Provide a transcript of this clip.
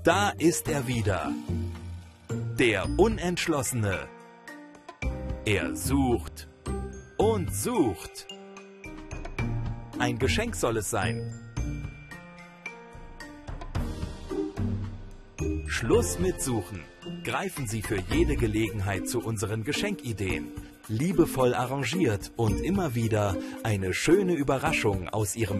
Da ist er wieder. Der Unentschlossene. Er sucht und sucht. Ein Geschenk soll es sein. Schluss mit Suchen. Greifen Sie für jede Gelegenheit zu unseren Geschenkideen. Liebevoll arrangiert und immer wieder eine schöne Überraschung aus Ihrem